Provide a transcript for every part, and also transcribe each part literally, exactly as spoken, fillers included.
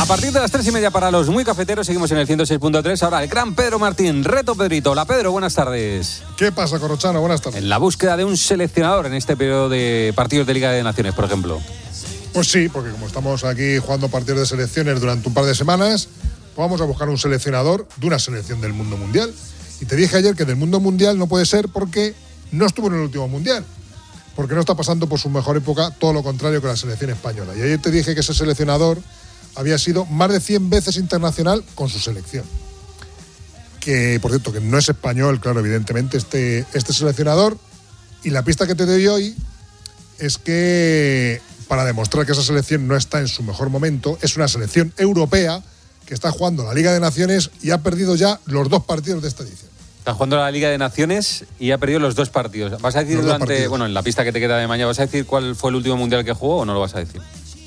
partir de las tres y media para los muy cafeteros, seguimos en el ciento seis punto tres. Ahora el gran Pedro Martín, reto Pedrito. Hola Pedro, buenas tardes. ¿Qué pasa, Corrochano? Buenas tardes. En la búsqueda de un seleccionador en este periodo de partidos de Liga de Naciones, por ejemplo. Pues sí, porque como estamos aquí jugando partidos de selecciones durante un par de semanas, pues vamos a buscar un seleccionador de una selección del mundo mundial. Y te dije ayer que del mundo mundial no puede ser porque no estuvo en el último mundial. Porque no está pasando por su mejor época, todo lo contrario que la selección española. Y ayer te dije que ese seleccionador había sido más de cien veces internacional con su selección. Que, por cierto, que no es español, claro, evidentemente, este, este seleccionador. Y la pista que te doy hoy es que, para demostrar que esa selección no está en su mejor momento, es una selección europea que está jugando la Liga de Naciones y ha perdido ya los dos partidos de esta edición. Está jugando la Liga de Naciones y ha perdido los dos partidos. ¿Vas a decir durante, bueno, en la pista que te queda de mañana, vas a decir cuál fue el último mundial que jugó o no lo vas a decir?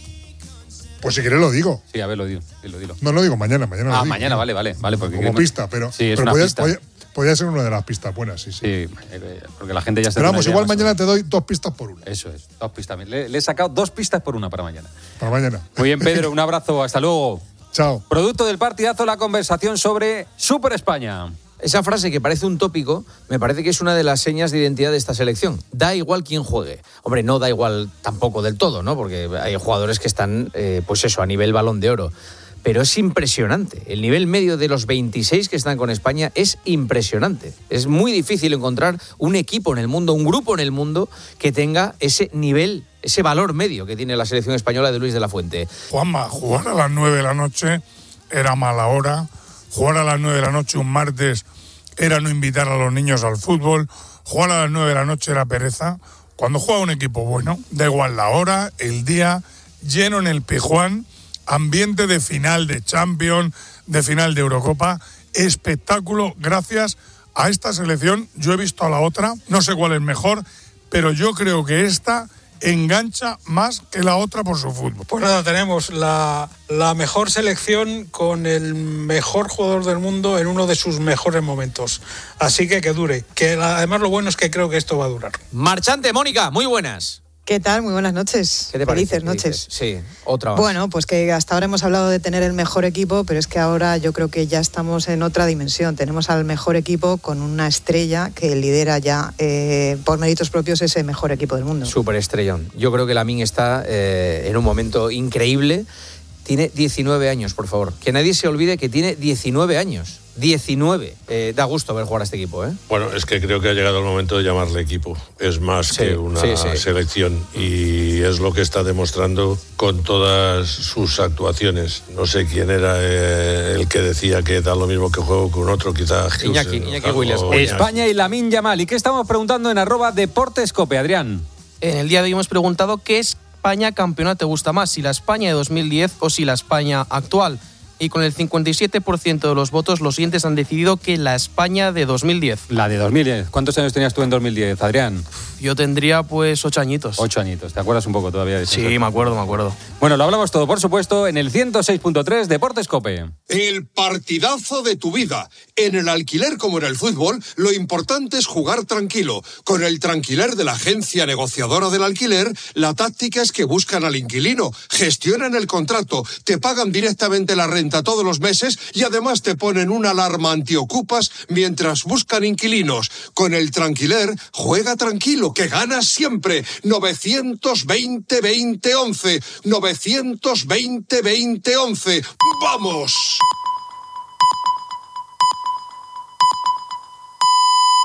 Pues si quieres lo digo. Sí, a ver, lo digo. Dilo, dilo. No lo digo mañana, mañana Ah, lo digo. mañana, vale, vale. vale porque como pista, pero, sí, es pero una podía, pista. Podía, podía ser una de las pistas buenas, sí, sí. Sí, porque la gente ya está. Pero vamos, igual mañana te doy dos pistas por una. Eso es, dos pistas. Le, le he sacado dos pistas por una para mañana. Para mañana. Muy bien, Pedro, un abrazo, hasta luego. Chao. Producto del partidazo, la conversación sobre Super España. Esa frase que parece un tópico, me parece que es una de las señas de identidad de esta selección. Da igual quién juegue. Hombre, no da igual tampoco del todo, ¿no? Porque hay jugadores que están, eh, pues eso, a nivel Balón de Oro. Pero es impresionante. El nivel medio de los veintiséis que están con España es impresionante. Es muy difícil encontrar un equipo en el mundo, un grupo en el mundo que tenga ese nivel, ese valor medio que tiene la selección española de Luis de la Fuente. Juanma, jugar a las nueve de la noche era mala hora. Jugar a las nueve de la noche un martes era no invitar a los niños al fútbol. Jugar a las nueve de la noche era pereza. Cuando juega un equipo bueno, da igual la hora, el día, lleno en el Pizjuán, ambiente de final de Champions, de final de Eurocopa, espectáculo gracias a esta selección. Yo he visto a la otra, no sé cuál es mejor, pero yo creo que esta engancha más que la otra por su fútbol. Pues nada, tenemos la, la mejor selección con el mejor jugador del mundo en uno de sus mejores momentos. Así que que dure. Que además lo bueno es que creo que esto va a durar. Marchante, Mónica, muy buenas. ¿Qué tal? Muy buenas noches. ¿Qué te Felices parece? noches. Sí, otra más. Bueno, pues que hasta ahora hemos hablado de tener el mejor equipo, pero es que ahora yo creo que ya estamos en otra dimensión. Tenemos al mejor equipo con una estrella que lidera ya eh, por méritos propios ese mejor equipo del mundo. Súper estrellón. Yo creo que Lamine está eh, en un momento increíble. Tiene diecinueve años, por favor. Que nadie se olvide que tiene diecinueve años. diecinueve. Eh, da gusto ver jugar a este equipo, ¿eh? Bueno, es que creo que ha llegado el momento de llamarle equipo. Es más sí, que una sí, sí. selección y es lo que está demostrando con todas sus actuaciones. No sé quién era eh, el que decía que da lo mismo que juego con otro, quizá Iñaki, Iñaki Williams. España y Lamine Yamal. ¿Y qué estamos preguntando en arroba Deportescope, Adrián? En el día de hoy hemos preguntado qué España campeona te gusta más, si la España de dos mil diez o si la España actual. Y con el cincuenta y siete por ciento de los votos, los siguientes han decidido que la España de dos mil diez. La de dos mil diez. ¿Cuántos años tenías tú en dos mil diez, Adrián? Yo tendría pues ocho añitos. Ocho añitos. ¿Te acuerdas un poco todavía de eso? Sí, me acuerdo, me acuerdo. Bueno, lo hablamos todo, por supuesto, en el ciento seis punto tres Deportescope. El partidazo de tu vida. En el alquiler como en el fútbol, lo importante es jugar tranquilo. Con el Tranquiler de la agencia negociadora del alquiler, la táctica es que buscan al inquilino, gestionan el contrato, te pagan directamente la renta todos los meses y además te ponen una alarma antiocupas mientras buscan inquilinos. Con el Tranquiler, juega tranquilo, que ganas siempre. novecientos veinte veinte once. novecientos veinte veinte once. ¡Vamos!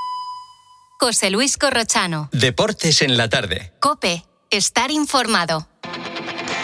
José Luis Corrochano. Deportes en la tarde. COPE. Estar informado.